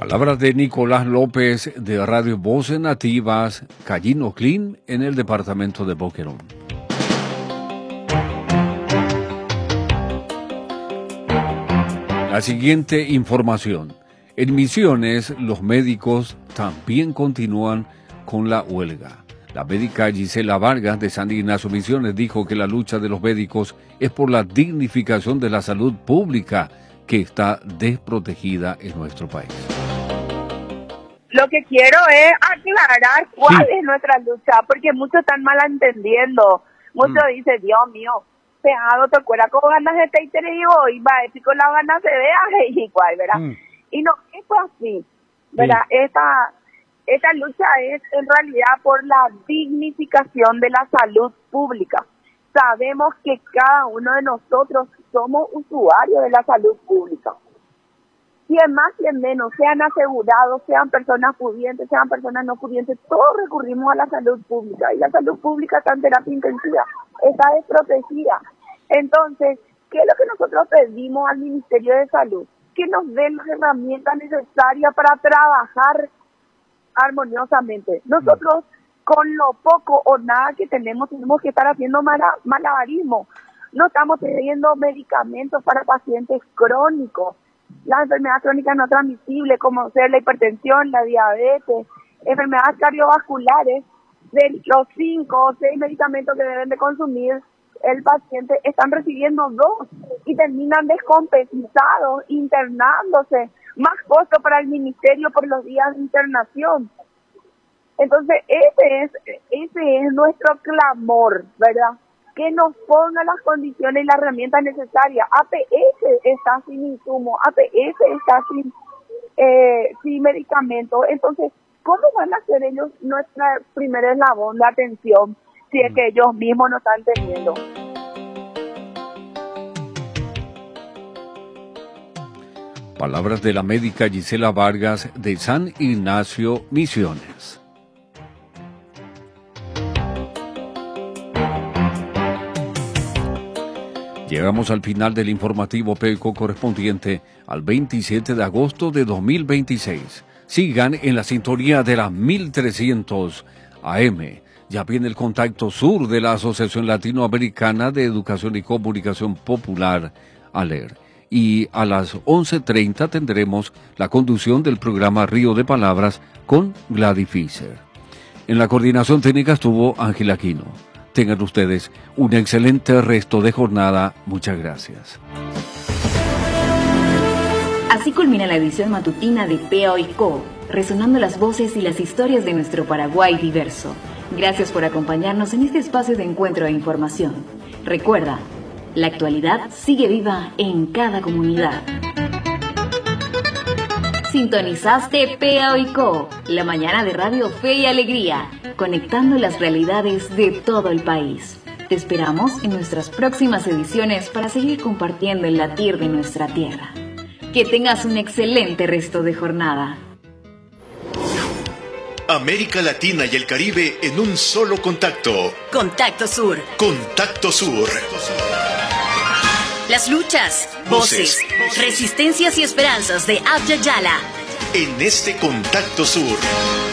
Palabras de Nicolás López de Radio Voces Nativas, Callino Clean, en el departamento de Boquerón. La siguiente información. En Misiones, los médicos también continúan con la huelga. La médica Gisela Vargas de San Ignacio Misiones dijo que la lucha de los médicos es por la dignificación de la salud pública que está desprotegida en nuestro país. Lo que quiero es aclarar cuál es nuestra lucha, porque muchos están malentendiendo. Muchos dicen, Dios mío, pegado te cuera con ganas de te y digo, y va, épico la ganas de vea, y igual, ¿verdad? Y no, esto así, ¿verdad? Esta lucha es en realidad por la dignificación de la salud pública. Sabemos que cada uno de nosotros somos usuarios de la salud pública. Quien más, quien menos, sean asegurados, sean personas pudientes, sean personas no pudientes, todos recurrimos a la salud pública. Y la salud pública está en terapia intensiva, está desprotegida. Entonces, ¿qué es lo que nosotros pedimos al Ministerio de Salud? Que nos den las herramientas necesarias para trabajar armoniosamente. Nosotros, con lo poco o nada que tenemos que estar haciendo malabarismo. No estamos teniendo medicamentos para pacientes crónicos. Las enfermedades crónicas no transmisibles, como ser la hipertensión, la diabetes, enfermedades cardiovasculares, de los 5 o 6 medicamentos que deben de consumir el paciente, están recibiendo 2 y terminan descompensados, internándose, más costo para el ministerio por los días de internación. Entonces, ese es nuestro clamor, ¿verdad? Que nos pongan las condiciones y las herramientas necesarias. APS está sin insumo, APS está sin medicamentos. Entonces, ¿cómo van a ser ellos nuestra primera eslabón de atención si es que ellos mismos no están teniendo? Palabras de la médica Gisela Vargas de San Ignacio Misiones. Llegamos al final del informativo PECO correspondiente al 27 de agosto de 2026. Sigan en la sintonía de la 1300 AM. Ya viene el Contacto Sur de la Asociación Latinoamericana de Educación y Comunicación Popular, ALER. Y a las 11:30 tendremos la conducción del programa Río de Palabras con Gladys Fischer. En la coordinación técnica estuvo Ángel Aquino. Tengan ustedes un excelente resto de jornada. Muchas gracias. Así culmina la edición matutina de POICO, resonando las voces y las historias de nuestro Paraguay diverso. Gracias por acompañarnos en este espacio de encuentro e información. Recuerda, la actualidad sigue viva en cada comunidad. Sintonizaste POICO, la mañana de Radio Fe y Alegría, conectando las realidades de todo el país. Te esperamos en nuestras próximas ediciones para seguir compartiendo el latir de nuestra tierra. Que tengas un excelente resto de jornada. América Latina y el Caribe en un solo contacto. Contacto Sur. Contacto Sur. Las luchas, voces, resistencias y esperanzas de Abya Yala. En este Contacto Sur.